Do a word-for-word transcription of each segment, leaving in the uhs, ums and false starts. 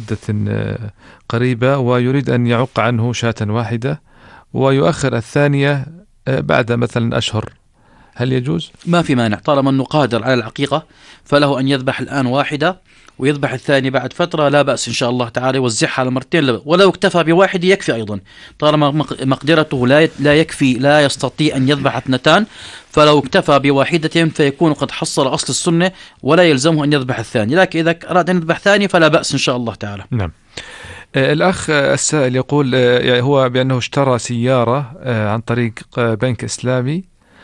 مدة قريبة ويريد أن يعق عنه شاة واحدة ويؤخر الثانية بعد مثلا أشهر، هل يجوز؟ ما في مانع طالما أنه قادر على العقيقة، فله أن يذبح الآن واحدة ويذبح الثاني بعد فترة، لا بأس إن شاء الله تعالى، يوزعها على مرتين، ولو اكتفى بواحد يكفي أيضا طالما مقدرته لا لا يكفي، لا يستطيع أن يذبح اثنتان، فلو اكتفى بواحدة فيكون قد حصل أصل السنة ولا يلزمه أن يذبح الثاني، لكن إذا أراد أن يذبح ثاني فلا بأس إن شاء الله تعالى. نعم. الأخ السائل يقول هو بأنه اشترى سيارة عن طريق بنك إسلامي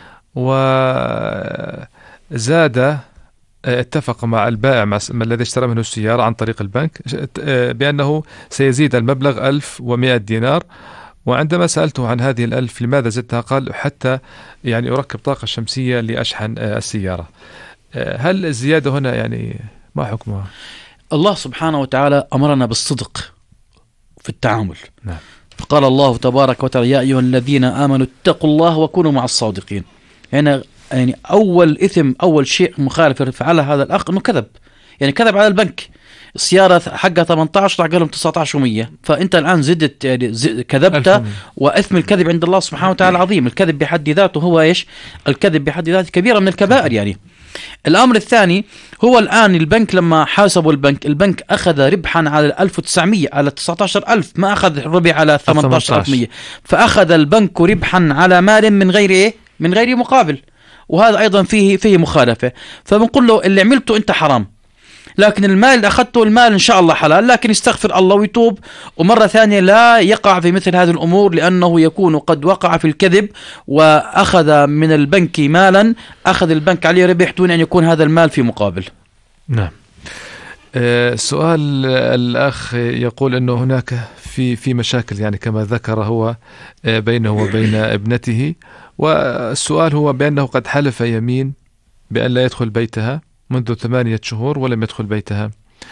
وزاد، اتفق مع البائع مع الذي اشترى منه السيارة عن طريق البنك بأنه سيزيد المبلغ ألف ومئة دينار، وعندما سألته عن هذه الألف لماذا زدتها قال حتى يعني أركب طاقة شمسية لأشحن السيارة. هل الزيادة هنا يعني ما حكمها؟ الله سبحانه وتعالى أمرنا بالصدق في التعامل. نعم. فقال الله تبارك وتعالى يا أيها الذين آمنوا اتقوا الله وكونوا مع الصادقين. هنا يعني أول إثم أول شيء مخالف فعله هذا الأخ أنه كذب، يعني كذب على البنك، السيارة حقها ثمانية عشر راح قال لهم تسعة عشر ومية، فأنت الآن زدت يعني كذبت، وإثم الكذب عند الله سبحانه وتعالى عظيم. الكذب بحد ذاته هو إيش؟ الكذب بحد ذاته كبيرة من الكبائر يعني. الأمر الثاني هو الآن البنك لما حاسبوا البنك البنك أخذ ربحا على ألف وتسعمية على تسعة عشر ألف، ما أخذ ربح على ثمانية عشر ألف، فأخذ البنك ربحا على مال من غير إيه؟ من غير مقابل، وهذا أيضا فيه فيه مخالفة. فبنقول له اللي عملته أنت حرام، لكن المال اللي أخذته المال إن شاء الله حلال، لكن يستغفر الله ويتوب، ومرة ثانية لا يقع في مثل هذه الأمور، لأنه يكون قد وقع في الكذب وأخذ من البنك مالا أخذ البنك عليه ربح دون أن يكون هذا المال في مقابل. نعم. أه سؤال الأخ يقول أنه هناك في في مشاكل يعني كما ذكر هو بينه وبين ابنته، والسؤال هو بأنه قد حلف يمين بأن لا يدخل بيتها منذ ثمانية شهور ولم يدخل بيتها.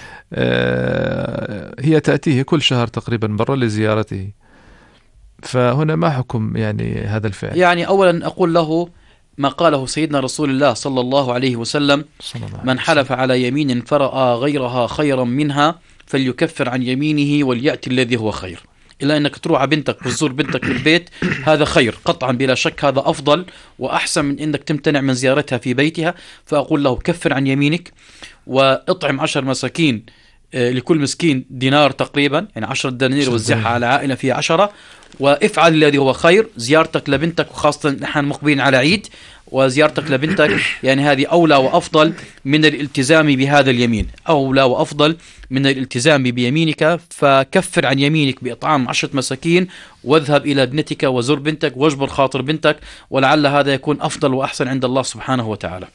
أه هي تأتيه كل شهر تقريبا مرة لزيارته، فهنا ما حكم يعني هذا الفعل؟ يعني أولا أقول له ما قاله سيدنا رسول الله صلى الله عليه وسلم من حلف على يمين فرأى غيرها خيرا منها فليكفر عن يمينه وليأتي الذي هو خير. إلا أنك تروح على بنتك وتزور بنتك في البيت هذا خير قطعا بلا شك، هذا أفضل وأحسن من أنك تمتنع من زيارتها في بيتها. فأقول له كفر عن يمينك وأطعم عشر مساكين، لكل مسكين دينار تقريبا، يعني عشرة دنانير وزعها على عائلة فيها عشرة، وافعل الذي هو خير. زيارتك لبنتك وخاصة نحن مقبلين على عيد، وزيارتك لبنتك يعني هذه أولى وأفضل من الالتزام بهذا اليمين، أولى وأفضل من الالتزام بيمينك. فكفر عن يمينك بإطعام عشرة مساكين، واذهب إلى ابنتك وزر بنتك واجبر خاطر بنتك، ولعل هذا يكون أفضل وأحسن عند الله سبحانه وتعالى.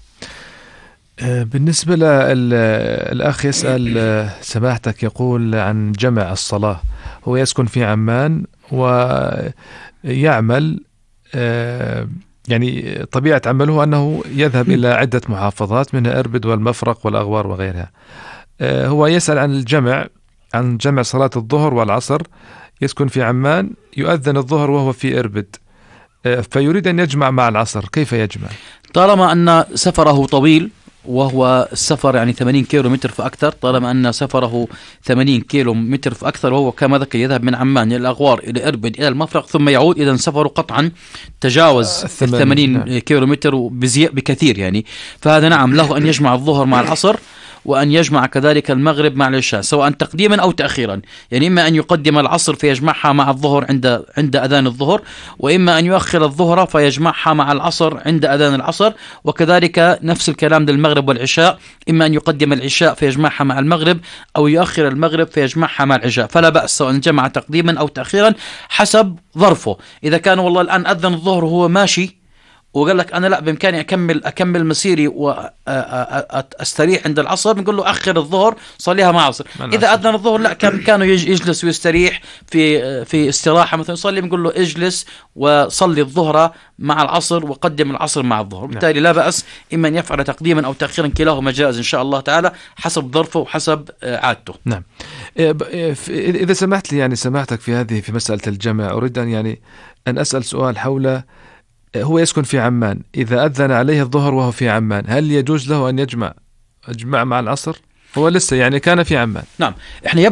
بالنسبة للأخ يسأل سماحتك يقول عن جمع الصلاة، هو يسكن في عمان ويعمل يعني طبيعة عمله أنه يذهب إلى عدة محافظات منها إربد والمفرق والأغوار وغيرها. هو يسأل عن الجمع عن جمع صلاة الظهر والعصر، يسكن في عمان يؤذن الظهر وهو في إربد، فيريد أن يجمع مع العصر، كيف يجمع؟ طالما أن سفره طويل وهو السفر يعني ثمانين كيلو متر فأكثر، طالما أن سفره ثمانين كيلو متر فأكثر، وهو كما ذكر يذهب من عمان إلى الأغوار إلى إربد إلى المفرق ثم يعود، إذا سفره قطعا تجاوز الثمانين كيلو متر بكثير يعني. فهذا نعم له أن يجمع الظهر مع العصر، وأن يجمع كذلك المغرب مع العشاء سواء تقديما أو تأخيرا، يعني إما أن يقدم العصر فيجمعها مع الظهر عند عند أذان الظهر، وإما أن يؤخر الظهر فيجمعها مع العصر عند أذان العصر، وكذلك نفس الكلام للمغرب والعشاء، إما أن يقدم العشاء فيجمعها مع المغرب أو يؤخر المغرب فيجمعها مع العشاء، فلا بأس سواء جمع تقديما أو تأخيرا حسب ظرفه. إذا كان والله الآن أذن الظهر وهو ماشي وقال لك أنا لا بإمكاني أكمل أكمل مسيري وأستريح عند العصر، نقول له أخر الظهر صليها مع العصر. إذا أذن الظهر لا كان كانوا يجلس ويستريح في في استراحة مثلا يصلي، نقول له اجلس وصلي الظهر مع العصر وقدم العصر مع الظهر. بالتالي لا بأس إما أن يفعل تقديما أو تأخيرا، كلاهما جائز إن شاء الله تعالى حسب ظرفه وحسب عادته. نعم. إذا سمحت لي يعني سماحتك في هذه في مسألة الجمع، أريد أن يعني أن أسأل سؤال حول هو يسكن في عمان، إذا أذن عليه الظهر وهو في عمان هل يجوز له أن يجمع يجمع مع العصر؟ هو لسه يعني كان في عمان. نعم. إحنا